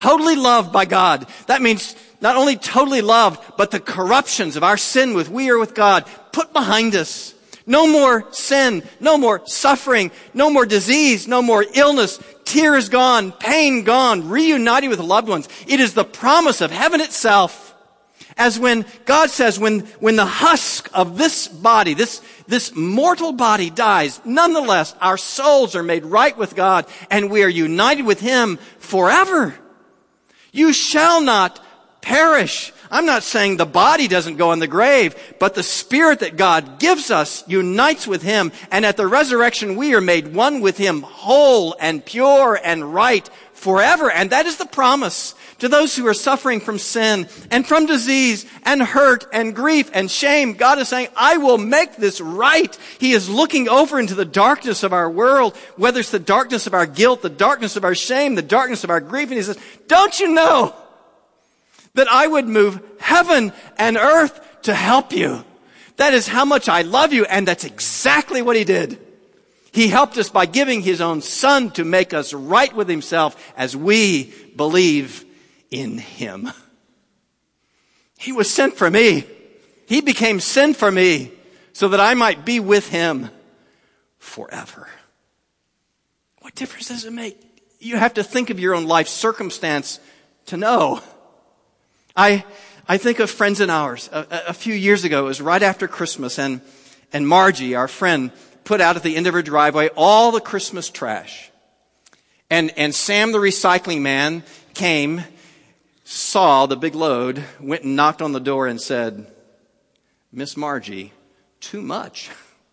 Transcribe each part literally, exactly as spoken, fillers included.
Totally loved by God. That means not only totally loved, but the corruptions of our sin with we are with God put behind us. No more sin, no more suffering, no more disease, no more illness, tears gone, pain gone, reunited with loved ones. It is the promise of heaven itself. As when God says, when, when the husk of this body, this, this mortal body dies, nonetheless, our souls are made right with God and we are united with Him forever. You shall not perish. I'm not saying the body doesn't go in the grave, but the spirit that God gives us unites with Him. And at the resurrection, we are made one with Him, whole and pure and right forever. And that is the promise to those who are suffering from sin and from disease and hurt and grief and shame. God is saying, I will make this right. He is looking over into the darkness of our world, whether it's the darkness of our guilt, the darkness of our shame, the darkness of our grief. And He says, don't you know that I would move heaven and earth to help you? That is how much I love you. And that's exactly what He did. He helped us by giving His own Son to make us right with Himself as we believe in Him. He was sent for me. He became sin for me so that I might be with Him forever. What difference does it make? You have to think of your own life circumstance to know. I I think of friends of ours. A, a few years ago, it was right after Christmas, and, and Margie, our friend, put out at the end of her driveway all the Christmas trash. And, and Sam, the recycling man, came, saw the big load, went and knocked on the door and said, Miss Margie, too much.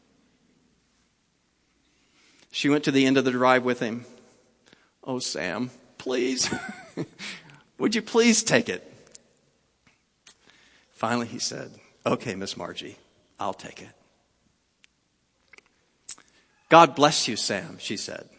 She went to the end of the drive with him. Oh, Sam, please, would you please take it? Finally, he said, okay, Miss Margie, I'll take it. God bless you, Sam, she said.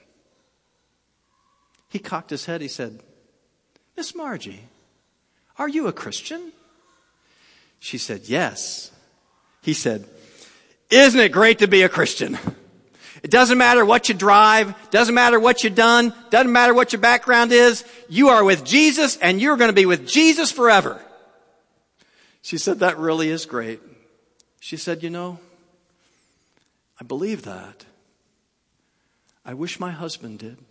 He cocked his head. He said, Miss Margie, are you a Christian? She said, yes. He said, isn't it great to be a Christian? It doesn't matter what you drive, doesn't matter what you've done, doesn't matter what your background is. You are with Jesus and you're going to be with Jesus forever. She said, that really is great. She said, you know, I believe that. I wish my husband did.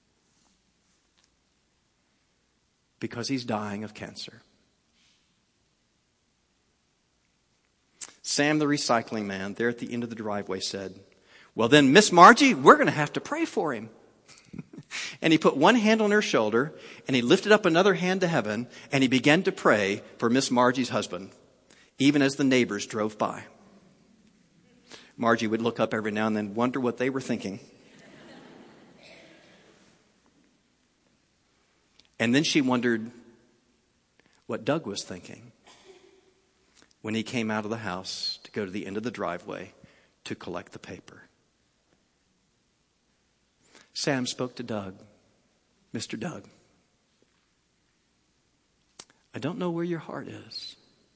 Because he's dying of cancer. Sam, the recycling man, there at the end of the driveway said, well then, Miss Margie, we're going to have to pray for him. And he put one hand on her shoulder, and he lifted up another hand to heaven, and he began to pray for Miss Margie's husband, even as the neighbors drove by. Margie would look up every now and then, wonder what they were thinking. And then she wondered what Doug was thinking when he came out of the house to go to the end of the driveway to collect the paper. Sam spoke to Doug. Mister Doug, I don't know where your heart is,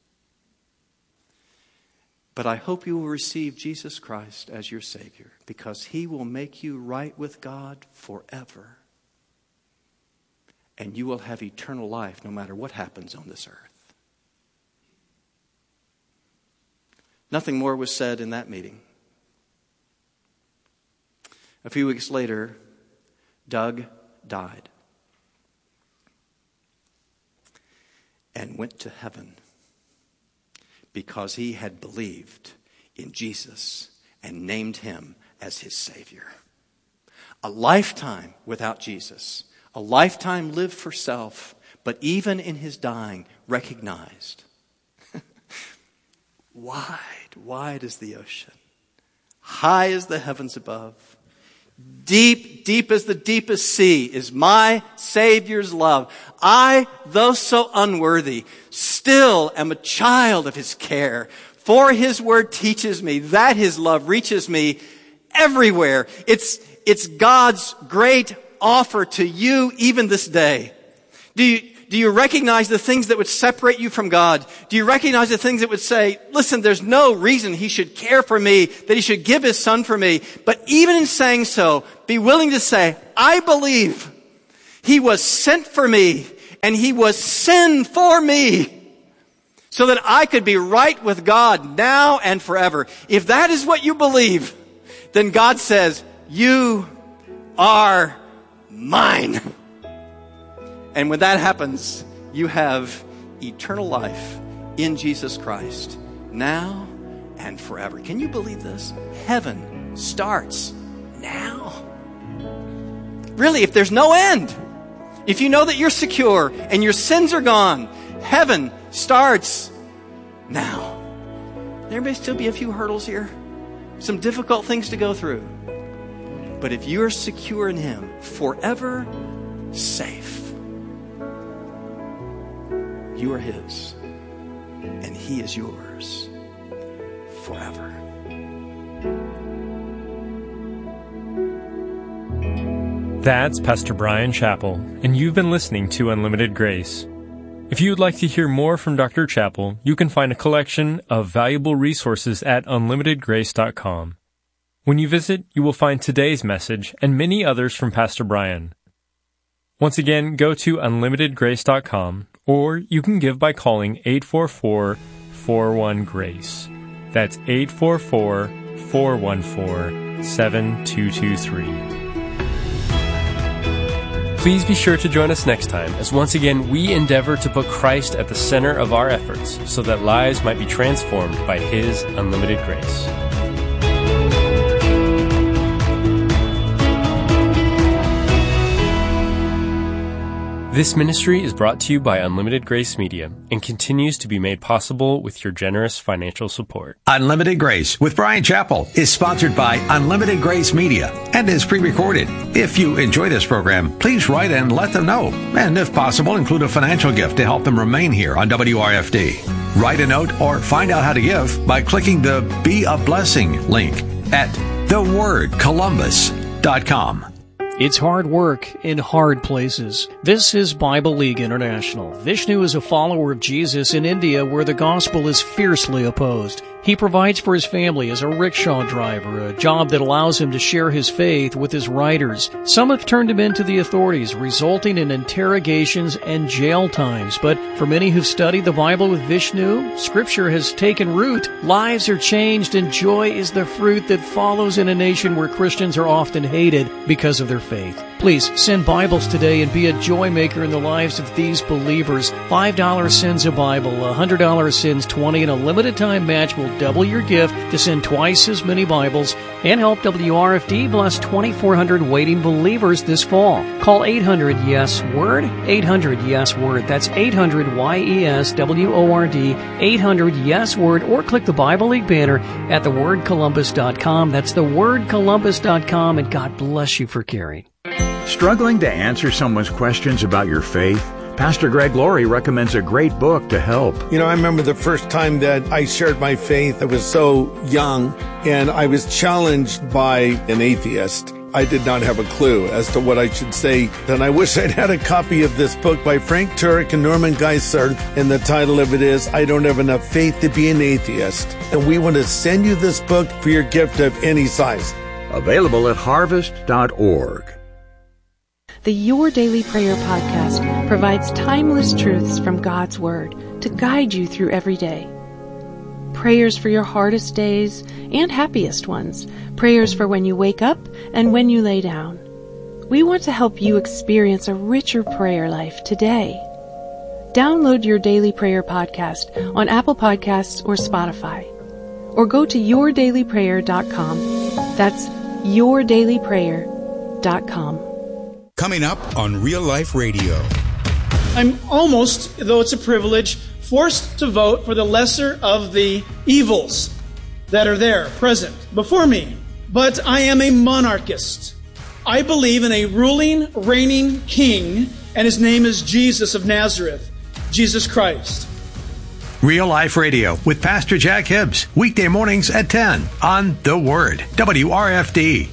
but I hope you will receive Jesus Christ as your Savior, because He will make you right with God forever. And you will have eternal life no matter what happens on this earth. Nothing more was said in that meeting. A few weeks later, Doug died and went to heaven because he had believed in Jesus and named Him as his Savior. A lifetime without Jesus. A lifetime lived for self, but even in his dying, recognized. Wide, wide as the ocean. High as the heavens above. Deep, deep as the deepest sea is my Savior's love. I, though so unworthy, still am a child of His care. For His word teaches me that His love reaches me everywhere. It's, it's God's great offer to you even this day. Do you, do you recognize the things that would separate you from God? Do you recognize the things that would say, listen, there's no reason He should care for me, that He should give His Son for me. But even in saying so, be willing to say, I believe He was sent for me and he was sin for me so that I could be right with God now and forever. If that is what you believe, then God says, you are mine. And when that happens, you have eternal life in Jesus Christ, now and forever. Can you believe this? Heaven starts now. Really, if there's no end, if you know that you're secure and your sins are gone, heaven starts now. There may still be a few hurdles here, some difficult things to go through. But if you're secure in him, forever safe, you are his, and he is yours forever. That's Pastor Bryan Chapell, and you've been listening to Unlimited Grace. If you would like to hear more from Doctor Chapell, you can find a collection of valuable resources at unlimited grace dot com. When you visit, you will find today's message and many others from Pastor Bryan. Once again, go to unlimited grace dot com, or you can give by calling eight four four, four one, GRACE. That's eight four four, four one four, seven two two three. Please be sure to join us next time as once again we endeavor to put Christ at the center of our efforts so that lives might be transformed by his unlimited grace. This ministry is brought to you by Unlimited Grace Media and continues to be made possible with your generous financial support. Unlimited Grace with Bryan Chapell is sponsored by Unlimited Grace Media and is pre-recorded. If you enjoy this program, please write and let them know. And if possible, include a financial gift to help them remain here on W R F D. Write a note or find out how to give by clicking the Be a Blessing link at the word columbus dot com. It's hard work in hard places. This is Bible League International. Vishnu is a follower of Jesus in India where the gospel is fiercely opposed. He provides for his family as a rickshaw driver, a job that allows him to share his faith with his riders. Some have turned him into the authorities, resulting in interrogations and jail times. But for many who've studied the Bible with Vishnu, Scripture has taken root. Lives are changed, and joy is the fruit that follows in a nation where Christians are often hated because of their faith. Please send Bibles today and be a joy maker in the lives of these believers. five dollars sends a Bible, one hundred dollars sends twenty, and a limited time match will double your gift to send twice as many Bibles and help W R F D bless twenty-four hundred waiting believers this fall. Call eight hundred yes word, eight hundred yes word. That's eight hundred Y E S W O R D, eight hundred yes word, or click the Bible League banner at the word columbus dot com. That's the word columbus dot com, and God bless you for caring. Struggling to answer someone's questions about your faith? Pastor Greg Laurie recommends a great book to help. You know, I remember the first time that I shared my faith. I was so young, and I was challenged by an atheist. I did not have a clue as to what I should say. And I wish I'd had a copy of this book by Frank Turek and Norman Geisler. And the title of it is, I Don't Have Enough Faith to Be an Atheist. And we want to send you this book for your gift of any size. Available at harvest dot org. The Your Daily Prayer podcast provides timeless truths from God's Word to guide you through every day. Prayers for your hardest days and happiest ones. Prayers for when you wake up and when you lay down. We want to help you experience a richer prayer life today. Download Your Daily Prayer podcast on Apple Podcasts or Spotify. Or go to your daily prayer dot com. That's your daily prayer dot com. Coming up on Real Life Radio. I'm almost, though it's a privilege, forced to vote for the lesser of the evils that are there, present, before me. But I am a monarchist. I believe in a ruling, reigning king, and his name is Jesus of Nazareth, Jesus Christ. Real Life Radio with Pastor Jack Hibbs, weekday mornings at ten on The Word, W R F D.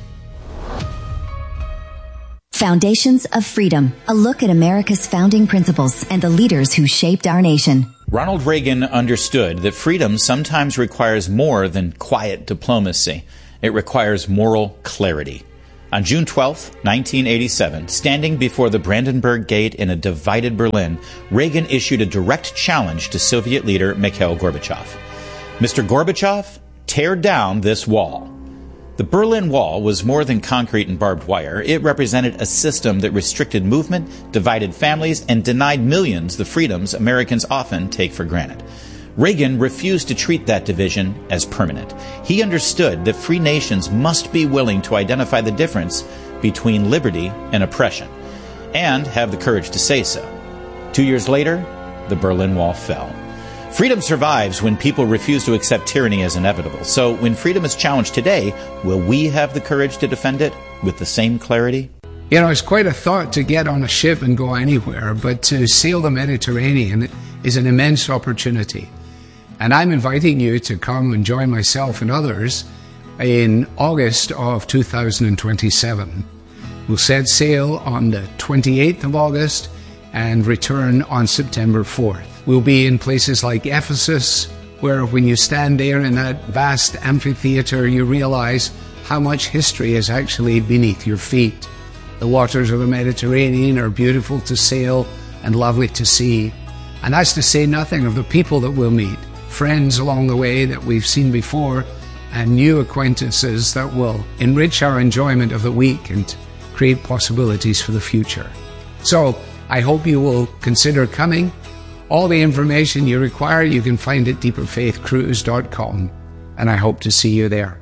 Foundations of Freedom, a look at America's founding principles and the leaders who shaped our nation. Ronald Reagan understood that freedom sometimes requires more than quiet diplomacy. It requires moral clarity. On June twelfth, nineteen eighty-seven, standing before the Brandenburg Gate in a divided Berlin, Reagan issued a direct challenge to Soviet leader Mikhail Gorbachev. Mister Gorbachev, tear down this wall. The Berlin Wall was more than concrete and barbed wire. It represented a system that restricted movement, divided families, and denied millions the freedoms Americans often take for granted. Reagan refused to treat that division as permanent. He understood that free nations must be willing to identify the difference between liberty and oppression, and have the courage to say so. Two years later, the Berlin Wall fell. Freedom survives when people refuse to accept tyranny as inevitable. So when freedom is challenged today, will we have the courage to defend it with the same clarity? You know, it's quite a thought to get on a ship and go anywhere, but to sail the Mediterranean is an immense opportunity. And I'm inviting you to come and join myself and others in August of two thousand twenty-seven. We'll set sail on the twenty-eighth of August and return on September fourth. We'll be in places like Ephesus, where when you stand there in that vast amphitheater, you realize how much history is actually beneath your feet. The waters of the Mediterranean are beautiful to sail and lovely to see. And that's to say nothing of the people that we'll meet, friends along the way that we've seen before, and new acquaintances that will enrich our enjoyment of the week and create possibilities for the future. So I hope you will consider coming. All the information you require you can find at deeper faith cruise dot com, and I hope to see you there.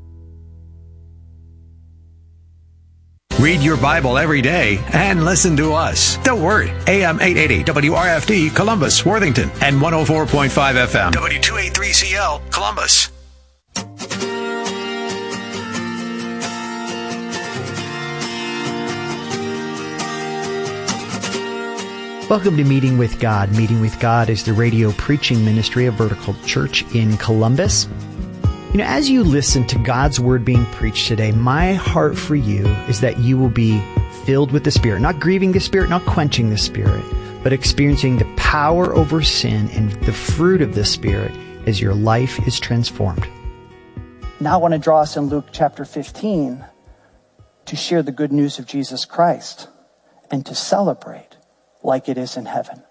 Read your Bible every day and listen to us. The Word, A M eight eighty W R F D, Columbus, Worthington, and one oh four point five F M, W two eighty-three C L, Columbus. Welcome to Meeting with God. Meeting with God is the radio preaching ministry of Vertical Church in Columbus. You know, as you listen to God's Word being preached today, my heart for you is that you will be filled with the Spirit, not grieving the Spirit, not quenching the Spirit, but experiencing the power over sin and the fruit of the Spirit as your life is transformed. Now I want to draw us in Luke chapter fifteen to share the good news of Jesus Christ and to celebrate like it is in heaven.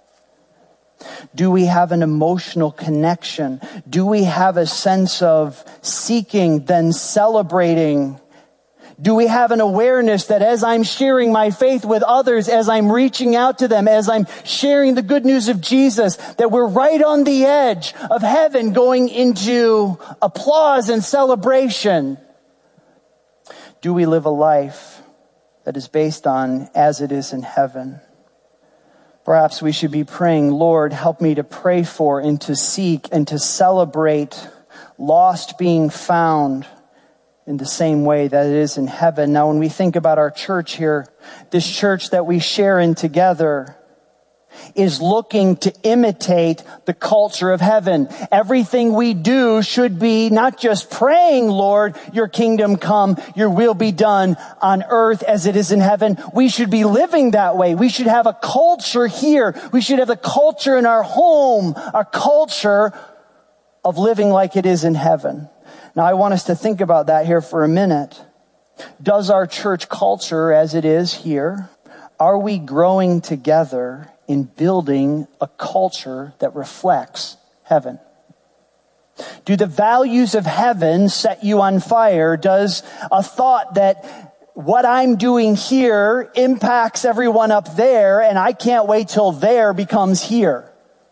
Do we have an emotional connection? Do we have a sense of seeking, then celebrating? Do we have an awareness that as I'm sharing my faith with others, as I'm reaching out to them, as I'm sharing the good news of Jesus, that we're right on the edge of heaven going into applause and celebration? Do we live a life that is based on as it is in heaven? Perhaps we should be praying, Lord, help me to pray for and to seek and to celebrate lost being found in the same way that it is in heaven. Now, when we think about our church here, this church that we share in together is looking to imitate the culture of heaven. Everything we do should be not just praying, Lord, your kingdom come, your will be done on earth as it is in heaven. We should be living that way. We should have a culture here. We should have a culture in our home, a culture of living like it is in heaven. Now, I want us to think about that here for a minute. Does our church culture as it is here, are we growing together in building a culture that reflects heaven? Do the values of heaven set you on fire? Does a thought that what I'm doing here impacts everyone up there and I can't wait till there becomes here?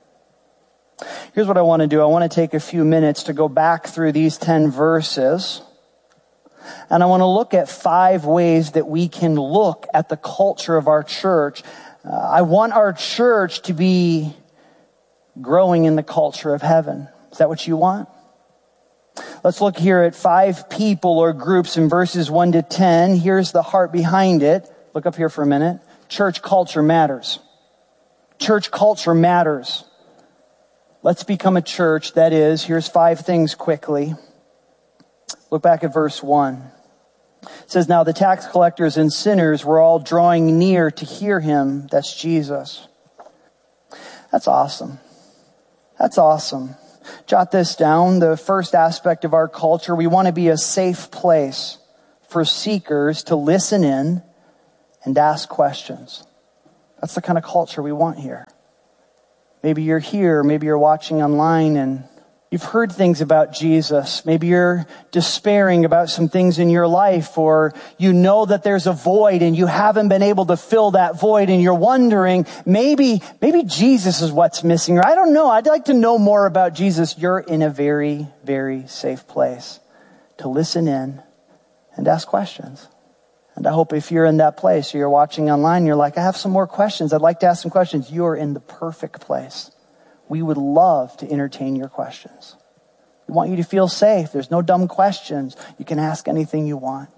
Here's what I want to do. I want to take a few minutes to go back through these ten verses. And I want to look at five ways that we can look at the culture of our church. Uh, I want our church to be growing in the culture of heaven. Is that what you want? Let's look here at five people or groups in verses one to ten. Here's the heart behind it. Look up here for a minute. Church culture matters. Church culture matters. Let's become a church that is, here's five things quickly. Look back at verse one. It says, now the tax collectors and sinners were all drawing near to hear him. That's Jesus. That's awesome. That's awesome. Jot this down. The first aspect of our culture, we want to be a safe place for for seekers to listen in and ask questions. That's the kind of culture we want here. Maybe you're here, maybe you're watching online and you've heard things about Jesus. Maybe you're despairing about some things in your life, or you know that there's a void and you haven't been able to fill that void and you're wondering, maybe, maybe Jesus is what's missing, or I don't know. I'd like to know more about Jesus. You're in a very, very safe place to listen in and ask questions. And I hope if you're in that place, or you're watching online, you're like, I have some more questions. I'd like to ask some questions. You're in the perfect place. We would love to entertain your questions. We want you to feel safe. There's no dumb questions. You can ask anything you want.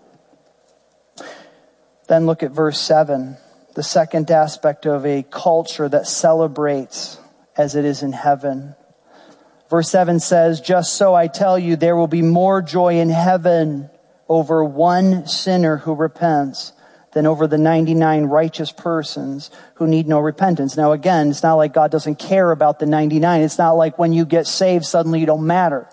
Then look at verse seven, the second aspect of a culture that celebrates as it is in heaven. Verse seven says, just so I tell you, there will be more joy in heaven over one sinner who repents than over the ninety-nine righteous persons who need no repentance. Now again, it's not like God doesn't care about the ninety-nine. It's not like when you get saved, suddenly you don't matter.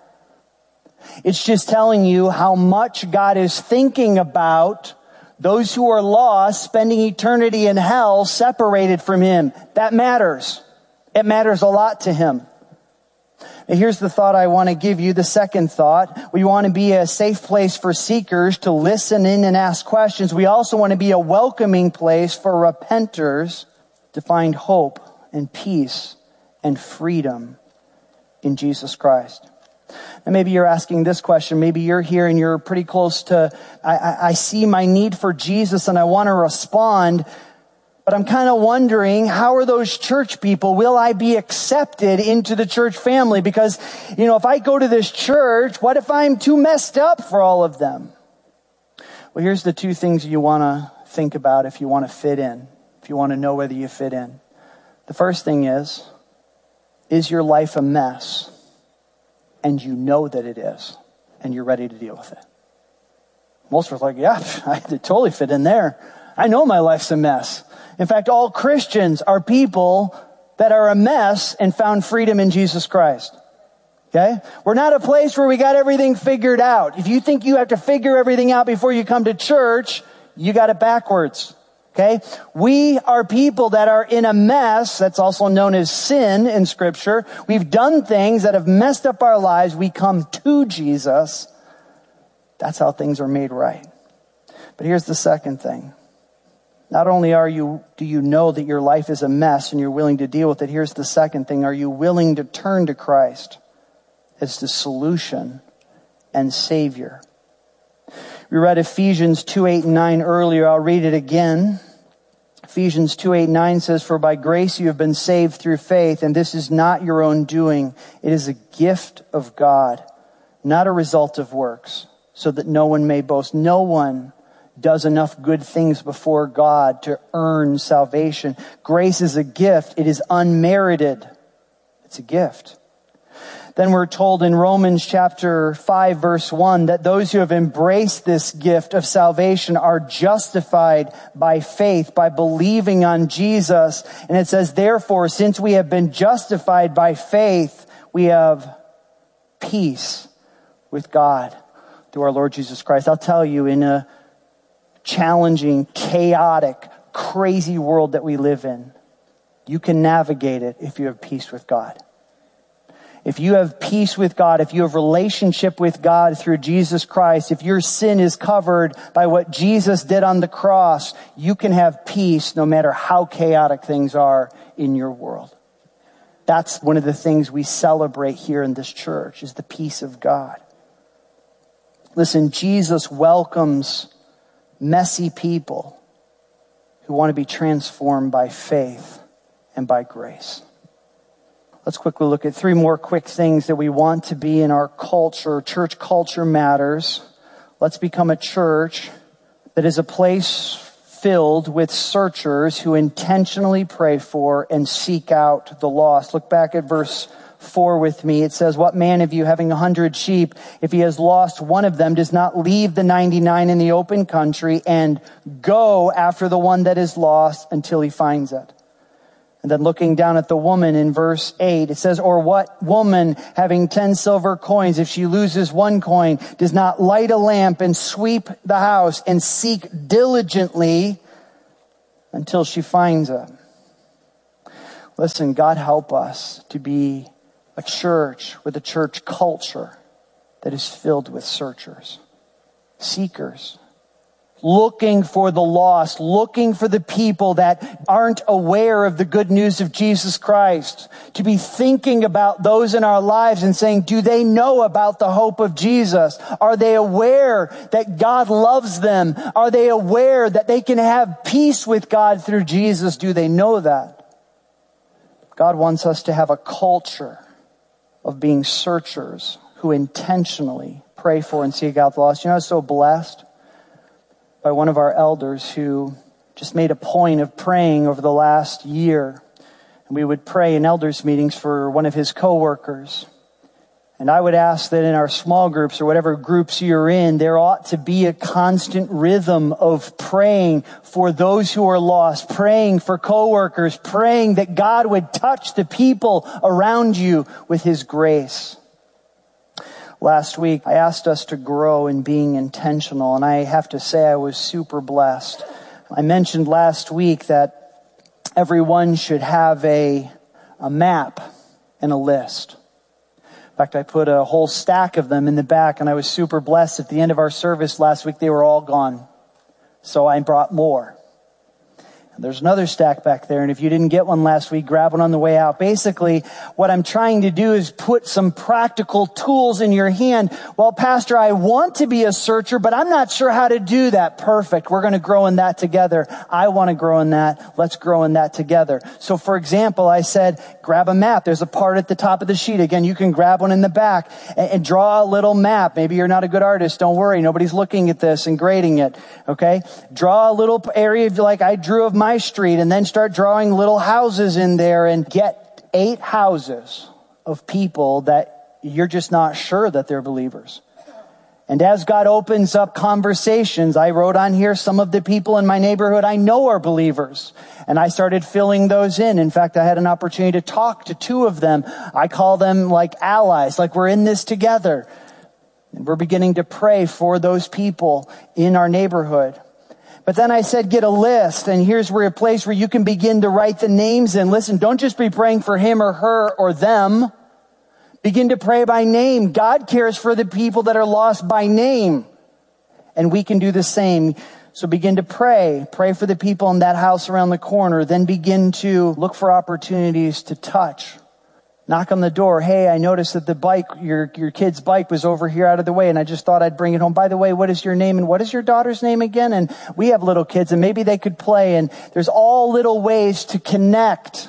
It's just telling you how much God is thinking about those who are lost, spending eternity in hell, separated from Him. That matters. It matters a lot to Him. Now here's the thought I want to give you, the second thought. We want to be a safe place for seekers to listen in and ask questions. We also want to be a welcoming place for repenters to find hope and peace and freedom in Jesus Christ. And maybe you're asking this question. Maybe you're here and you're pretty close to, I, I, I see my need for Jesus and I want to respond. But I'm kind of wondering, how are those church people? Will I be accepted into the church family? Because, you know, if I go to this church, what if I'm too messed up for all of them? Well, here's the two things you want to think about if you want to fit in, if you want to know whether you fit in. The first thing is, is your life a mess? And you know that it is, and you're ready to deal with it. Most of us are like, yeah, I totally fit in there. I know my life's a mess. In fact, all Christians are people that are a mess and found freedom in Jesus Christ. Okay? We're not a place where we got everything figured out. If you think you have to figure everything out before you come to church, you got it backwards. Okay? We are people that are in a mess. That's also known as sin in Scripture. We've done things that have messed up our lives. We come to Jesus. That's how things are made right. But here's the second thing. Not only are you, do you know that your life is a mess and you're willing to deal with it, here's the second thing. Are you willing to turn to Christ as the solution and Savior? We read Ephesians two, eight, and nine earlier. I'll read it again. Ephesians two, eight, and nine says, for by grace you have been saved through faith, and this is not your own doing. It is a gift of God, not a result of works, so that no one may boast. No one does enough good things before God to earn salvation. Grace is a gift. It is unmerited. It's a gift. Then we're told in Romans chapter five, verse one, that those who have embraced this gift of salvation are justified by faith, by believing on Jesus. And it says, therefore, since we have been justified by faith, we have peace with God through our Lord Jesus Christ. I'll tell you, in a challenging, chaotic, crazy world that we live in, you can navigate it if you have peace with God. If you have peace with God, if you have relationship with God through Jesus Christ, if your sin is covered by what Jesus did on the cross, you can have peace no matter how chaotic things are in your world. That's one of the things we celebrate here in this church, is the peace of God. Listen, Jesus welcomes messy people who want to be transformed by faith and by grace. Let's quickly look at three more quick things that we want to be in our culture. Church culture matters. Let's become a church that is a place filled with searchers who intentionally pray for and seek out the lost. Look back at verse four with me. It says, what man of you having a hundred sheep, if he has lost one of them, does not leave the ninety-nine in the open country and go after the one that is lost until he finds it? And then looking down at the woman in verse eight, it says, or what woman having ten silver coins, if she loses one coin, does not light a lamp and sweep the house and seek diligently until she finds it? Listen, God help us to be a church with a church culture that is filled with searchers, seekers, looking for the lost, looking for the people that aren't aware of the good news of Jesus Christ, to be thinking about those in our lives and saying, do they know about the hope of Jesus? Are they aware that God loves them? Are they aware that they can have peace with God through Jesus? Do they know that? God wants us to have a culture of being searchers who intentionally pray for and seek out the lost. You know, I was so blessed by one of our elders who just made a point of praying over the last year. And we would pray in elders meetings for one of his coworkers. And I would ask that in our small groups or whatever groups you're in, there ought to be a constant rhythm of praying for those who are lost, praying for coworkers, praying that God would touch the people around you with his grace. Last week, I asked us to grow in being intentional, and I have to say I was super blessed. I mentioned last week that everyone should have a, a map and a list. In fact, I put a whole stack of them in the back, and I was super blessed. At the end of our service last week, they were all gone. So I brought more. There's another stack back there, and if you didn't get one last week, grab one on the way out. Basically, what I'm trying to do is put some practical tools in your hand. Well, Pastor, I want to be a searcher, but I'm not sure how to do that. Perfect. We're going to grow in that together. I want to grow in that. Let's grow in that together. So, for example, I said, grab a map. There's a part at the top of the sheet. Again, you can grab one in the back and, and draw a little map. Maybe you're not a good artist. Don't worry. Nobody's looking at this and grading it. Okay? Draw a little area like I drew of my my street, and then start drawing little houses in there and get eight houses of people that you're just not sure that they're believers. And as God opens up conversations, I wrote on here some of the people in my neighborhood I know are believers. And I started filling those in. In fact, I had an opportunity to talk to two of them. I call them like allies, like we're in this together. And we're beginning to pray for those people in our neighborhood. But then I said, get a list, and here's where a place where you can begin to write the names in. Listen, don't just be praying for him or her or them. Begin to pray by name. God cares for the people that are lost by name. And we can do the same. So begin to pray. Pray for the people in that house around the corner. Then begin to look for opportunities to touch. Knock on the door. Hey, I noticed that the bike, your, your kid's bike was over here out of the way, and I just thought I'd bring it home. By the way, what is your name and what is your daughter's name again? And we have little kids, and maybe they could play. And there's all little ways to connect,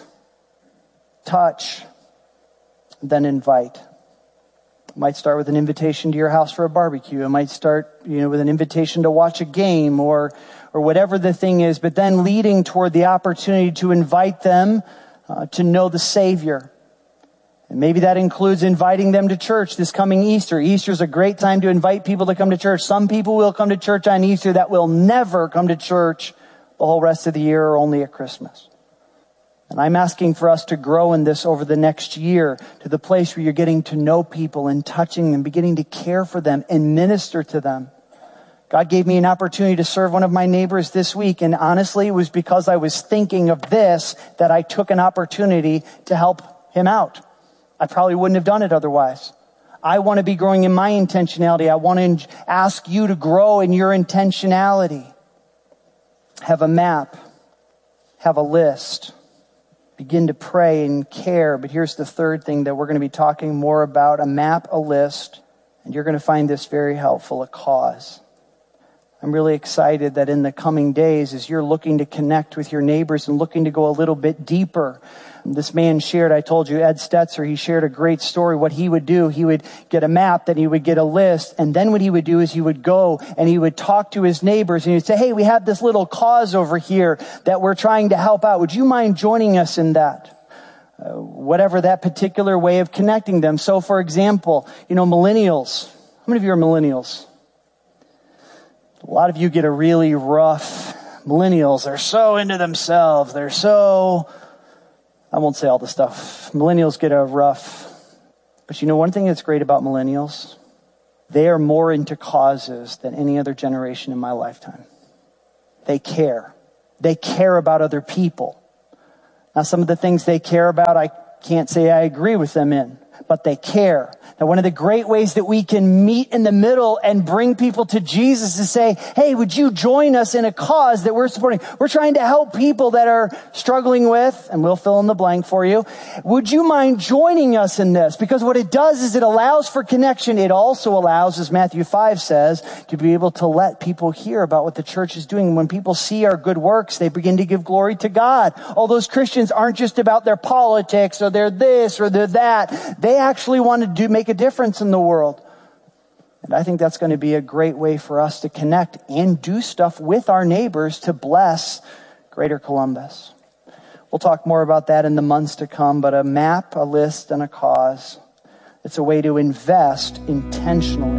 touch, then invite. It might start with an invitation to your house for a barbecue. It might start, you know, with an invitation to watch a game or, or whatever the thing is, but then leading toward the opportunity to invite them uh, to know the Savior. And maybe that includes inviting them to church this coming Easter. Easter is a great time to invite people to come to church. Some people will come to church on Easter that will never come to church the whole rest of the year or only at Christmas. And I'm asking for us to grow in this over the next year to the place where you're getting to know people and touching them, beginning to care for them and minister to them. God gave me an opportunity to serve one of my neighbors this week. And honestly, it was because I was thinking of this that I took an opportunity to help him out. I probably wouldn't have done it otherwise. I want to be growing in my intentionality. I want to ask you to grow in your intentionality. Have a map. Have a list. Begin to pray and care. But here's the third thing that we're going to be talking more about. A map, a list. And you're going to find this very helpful, a cause. I'm really excited that in the coming days, as you're looking to connect with your neighbors and looking to go a little bit deeper, this man shared, I told you, Ed Stetzer, he shared a great story. What he would do, he would get a map, then he would get a list, and then what he would do is he would go and he would talk to his neighbors and he would say, hey, we have this little cause over here that we're trying to help out. Would you mind joining us in that? Uh, whatever that particular way of connecting them. So, for example, you know, millennials. How many of you are millennials? A lot of you get a really rough millennials. They're so into themselves. They're so I won't say all the stuff. Millennials get a rough. But you know one thing that's great about millennials? They are more into causes than any other generation in my lifetime. They care. They care about other people. Now, some of the things they care about, I can't say I agree with them in, but they care. Now, one of the great ways that we can meet in the middle and bring people to Jesus is say, hey, would you join us in a cause that we're supporting? We're trying to help people that are struggling with, and we'll fill in the blank for you. Would you mind joining us in this? Because what it does is it allows for connection. It also allows, as Matthew five says, to be able to let people hear about what the church is doing. When people see our good works, they begin to give glory to God. All those Christians aren't just about their politics or their this or their that. They actually want to do make a difference in the world. And I think that's going to be a great way for us to connect and do stuff with our neighbors to bless Greater Columbus. We'll talk more about that in the months to come, but a map, a list, and a cause. It's a way to invest intentionally.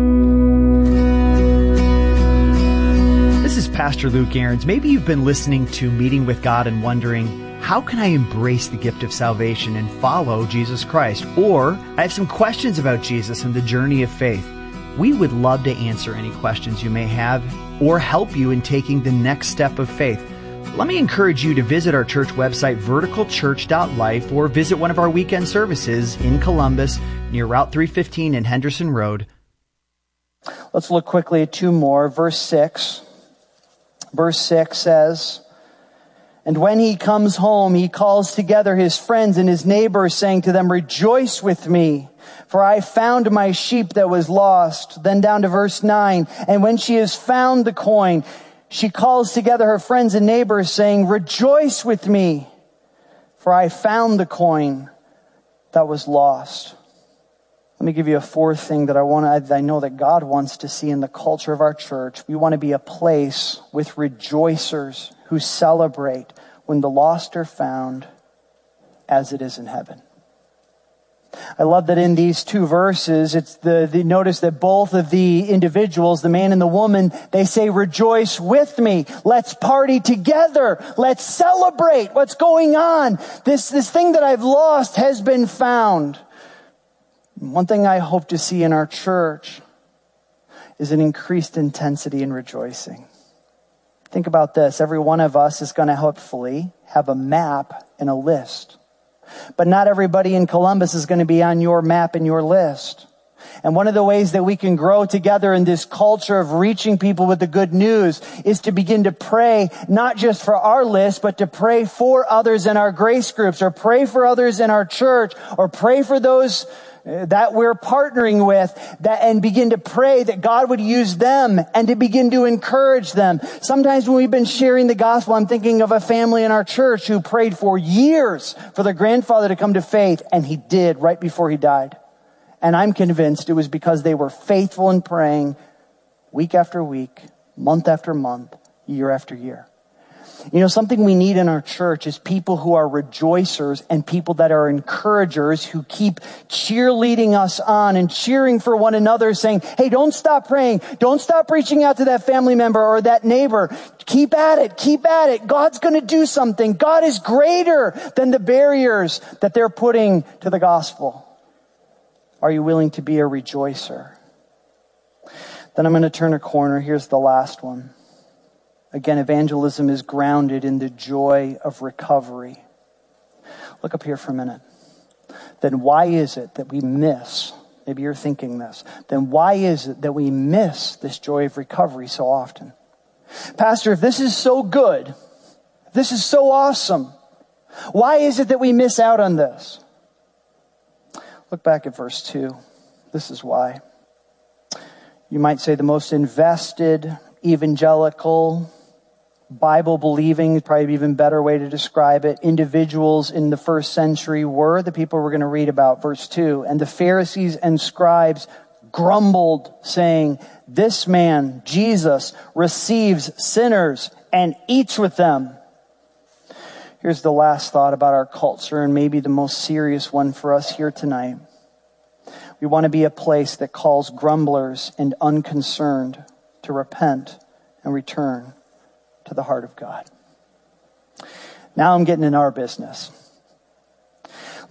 This is Pastor Luke Ahrens. Maybe you've been listening to Meeting with God and wondering, how can I embrace the gift of salvation and follow Jesus Christ? Or I have some questions about Jesus and the journey of faith. We would love to answer any questions you may have or help you in taking the next step of faith. Let me encourage you to visit our church website, vertical church dot life, or visit one of our weekend services in Columbus near Route three fifteen and Henderson Road. Let's look quickly at two more. Verse six. Verse six says, and when he comes home, he calls together his friends and his neighbors, saying to them, rejoice with me, for I found my sheep that was lost. Then down to verse nine. And when she has found the coin, she calls together her friends and neighbors, saying, rejoice with me, for I found the coin that was lost. Let me give you a fourth thing that I want to, I know that God wants to see in the culture of our church. We want to be a place with rejoicers who celebrate when the lost are found as it is in heaven. I love that in these two verses, it's the, the notice that both of the individuals, the man and the woman, they say, rejoice with me. Let's party together. Let's celebrate what's going on. This, this thing that I've lost has been found. One thing I hope to see in our church is an increased intensity in rejoicing. Think about this. Every one of us is going to hopefully have a map and a list. But not everybody in Columbus is going to be on your map and your list. And one of the ways that we can grow together in this culture of reaching people with the good news is to begin to pray, not just for our list, but to pray for others in our grace groups, or pray for others in our church, or pray for those that we're partnering with, that, and begin to pray that God would use them and to begin to encourage them. Sometimes when we've been sharing the gospel, I'm thinking of a family in our church who prayed for years for their grandfather to come to faith, and he did right before he died. And I'm convinced it was because they were faithful in praying week after week, month after month, year after year. You know, something we need in our church is people who are rejoicers and people that are encouragers, who keep cheerleading us on and cheering for one another, saying, hey, don't stop praying. Don't stop reaching out to that family member or that neighbor. Keep at it. Keep at it. God's going to do something. God is greater than the barriers that they're putting to the gospel. Are you willing to be a rejoicer? Then I'm going to turn a corner. Here's the last one. Again, evangelism is grounded in the joy of recovery. Look up here for a minute. Then why is it that we miss, maybe you're thinking this, then why is it that we miss this joy of recovery so often? Pastor, if this is so good, if this is so awesome, why is it that we miss out on this? Look back at verse two. This is why. You might say the most invested, evangelical, Bible-believing, probably even better way to describe it, individuals in the first century were the people we're going to read about, verse two. And the Pharisees and scribes grumbled, saying, this man, Jesus, receives sinners and eats with them. Here's the last thought about our culture, and maybe the most serious one for us here tonight. We want to be a place that calls grumblers and unconcerned to repent and return to the heart of God. Now I'm getting in our business.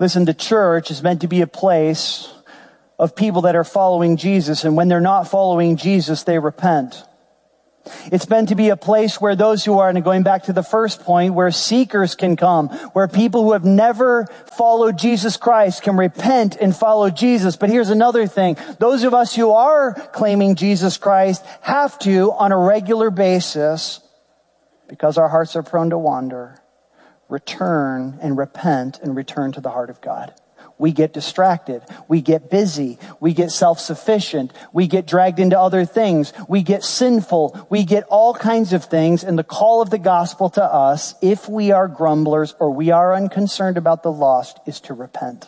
Listen, the church is meant to be a place of people that are following Jesus, and when they're not following Jesus, they repent. It's meant to be a place where those who are, and going back to the first point, where seekers can come, where people who have never followed Jesus Christ can repent and follow Jesus. But here's another thing. Those of us who are claiming Jesus Christ have to, on a regular basis, because our hearts are prone to wander, return and repent and return to the heart of God. We get distracted. We get busy. We get self-sufficient. We get dragged into other things. We get sinful. We get all kinds of things. And the call of the gospel to us, if we are grumblers or we are unconcerned about the lost, is to repent.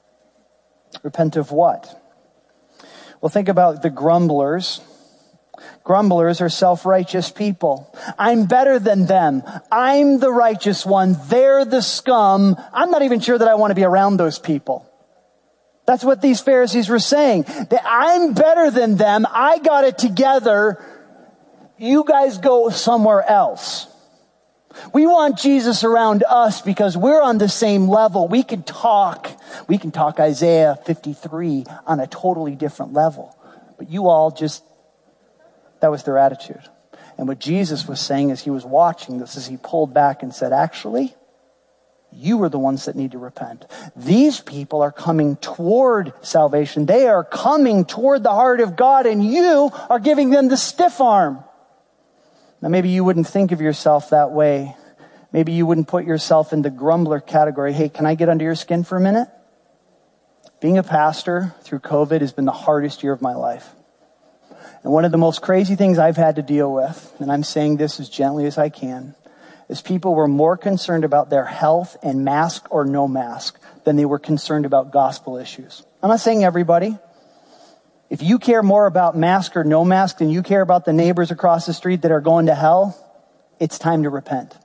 Repent of what? Well, think about the grumblers. Grumblers are self-righteous people. I'm better than them. I'm the righteous one. They're the scum. I'm not even sure that I want to be around those people. That's what these Pharisees were saying. That I'm better than them. I got it together. You guys go somewhere else. We want Jesus around us because we're on the same level. We can talk. We can talk Isaiah fifty-three on a totally different level. But you all just... That was their attitude. And what Jesus was saying as he was watching this, is he pulled back and said, actually, you are the ones that need to repent. These people are coming toward salvation. They are coming toward the heart of God, and you are giving them the stiff arm. Now, maybe you wouldn't think of yourself that way. Maybe you wouldn't put yourself in the grumbler category. Hey, can I get under your skin for a minute? Being a pastor through COVID has been the hardest year of my life. And one of the most crazy things I've had to deal with, and I'm saying this as gently as I can, is people were more concerned about their health and mask or no mask than they were concerned about gospel issues. I'm not saying everybody. If you care more about mask or no mask than you care about the neighbors across the street that are going to hell, it's time to repent.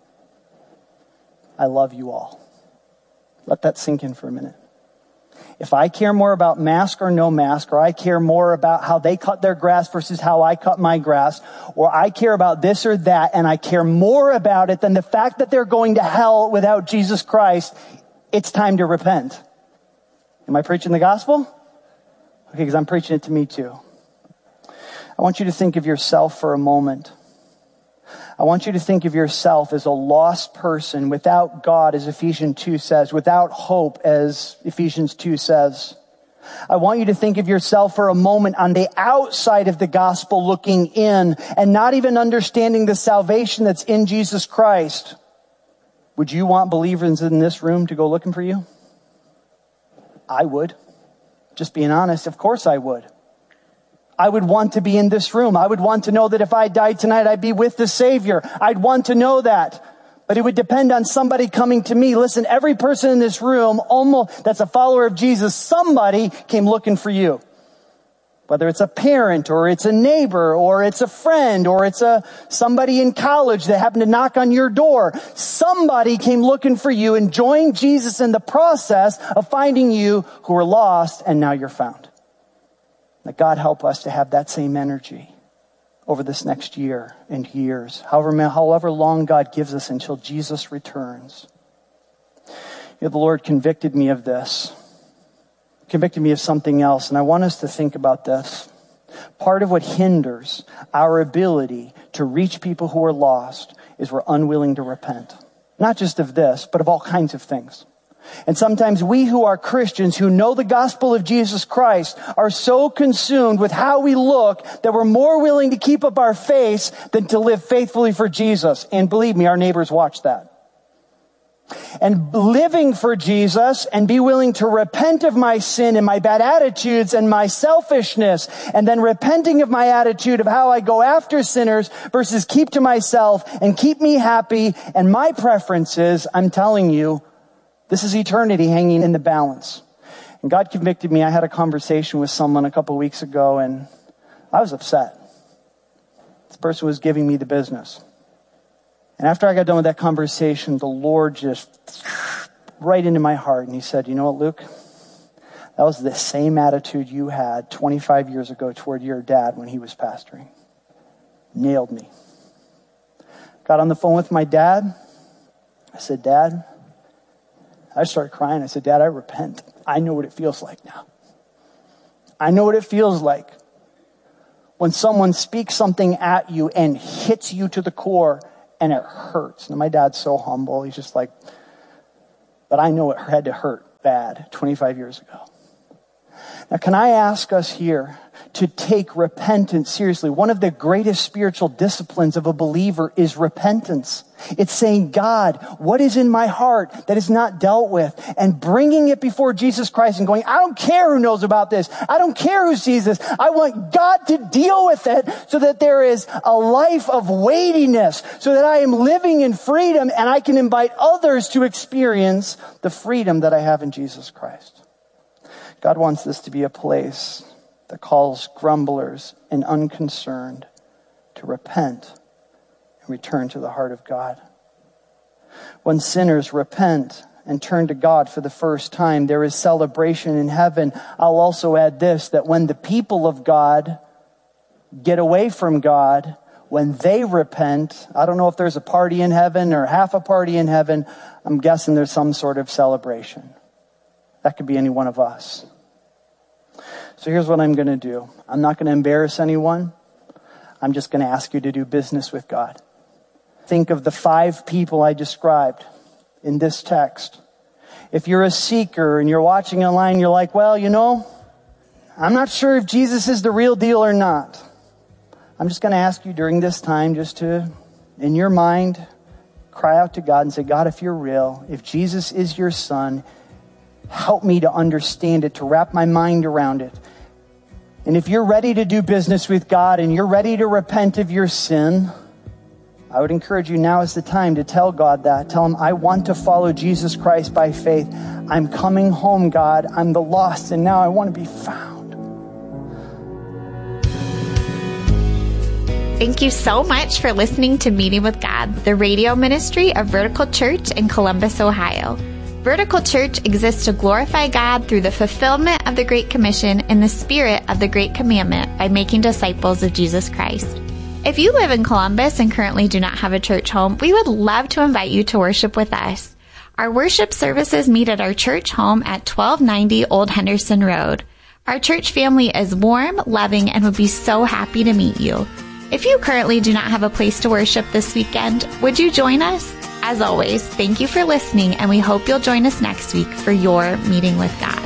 I love you all. Let that sink in for a minute. If I care more about mask or no mask, or I care more about how they cut their grass versus how I cut my grass, or I care about this or that, and I care more about it than the fact that they're going to hell without Jesus Christ, it's time to repent. Am I preaching the gospel? Okay, because I'm preaching it to me too. I want you to think of yourself for a moment. I want you to think of yourself as a lost person without God, as Ephesians two says, without hope, as Ephesians two says. I want you to think of yourself for a moment on the outside of the gospel looking in and not even understanding the salvation that's in Jesus Christ. Would you want believers in this room to go looking for you? I would. Just being honest, of course I would. I would want to be in this room. I would want to know that if I died tonight, I'd be with the Savior. I'd want to know that. But it would depend on somebody coming to me. Listen, every person in this room, almost that's a follower of Jesus, somebody came looking for you. Whether it's a parent or it's a neighbor or it's a friend or it's a somebody in college that happened to knock on your door. Somebody came looking for you and joined Jesus in the process of finding you who were lost, and now you're found. That God help us to have that same energy over this next year and years, however, however long God gives us until Jesus returns. You know, the Lord convicted me of this, convicted me of something else, and I want us to think about this. Part of what hinders our ability to reach people who are lost is we're unwilling to repent. Not just of this, but of all kinds of things. And sometimes we who are Christians, who know the gospel of Jesus Christ, are so consumed with how we look that we're more willing to keep up our face than to live faithfully for Jesus. And believe me, our neighbors watch that. And living for Jesus and be willing to repent of my sin and my bad attitudes and my selfishness, and then repenting of my attitude of how I go after sinners versus keep to myself and keep me happy and my preferences, I'm telling you, this is eternity hanging in the balance. And God convicted me. I had a conversation with someone a couple of weeks ago, and I was upset. This person was giving me the business. And after I got done with that conversation, the Lord just right into my heart. And he said, you know what, Luke? That was the same attitude you had twenty-five years ago toward your dad when he was pastoring. Nailed me. Got on the phone with my dad. I said, Dad, I started crying. I said, Dad, I repent. I know what it feels like now. I know what it feels like when someone speaks something at you and hits you to the core and it hurts. Now, my dad's so humble. He's just like, but I know it had to hurt bad twenty-five years ago. Now, can I ask us here to take repentance seriously? One of the greatest spiritual disciplines of a believer is repentance. It's saying, God, what is in my heart that is not dealt with? And bringing it before Jesus Christ and going, I don't care who knows about this. I don't care who sees this. I want God to deal with it so that there is a life of weightiness, so that I am living in freedom and I can invite others to experience the freedom that I have in Jesus Christ. God wants this to be a place that calls grumblers and unconcerned to repent and return to the heart of God. When sinners repent and turn to God for the first time, there is celebration in heaven. I'll also add this, that when the people of God get away from God, when they repent, I don't know if there's a party in heaven or half a party in heaven. I'm guessing there's some sort of celebration. That could be any one of us. So here's what I'm going to do. I'm not going to embarrass anyone. I'm just going to ask you to do business with God. Think of the five people I described in this text. If you're a seeker and you're watching online, you're like, well, you know, I'm not sure if Jesus is the real deal or not. I'm just going to ask you during this time just to, in your mind, cry out to God and say, God, if you're real, if Jesus is your son, help me to understand it, to wrap my mind around it. And if you're ready to do business with God and you're ready to repent of your sin, I would encourage you, now is the time to tell God that. Tell him, I want to follow Jesus Christ by faith. I'm coming home, God. I'm the lost, and now I want to be found. Thank you so much for listening to Meeting with God, the radio ministry of Vertical Church in Columbus, Ohio. Vertical Church exists to glorify God through the fulfillment of the Great Commission and the spirit of the Great Commandment by making disciples of Jesus Christ. If you live in Columbus and currently do not have a church home, we would love to invite you to worship with us. Our worship services meet at our church home at twelve ninety Old Henderson Road. Our church family is warm, loving, and would be so happy to meet you. If you currently do not have a place to worship this weekend, would you join us? As always, thank you for listening, and we hope you'll join us next week for your Meeting with God.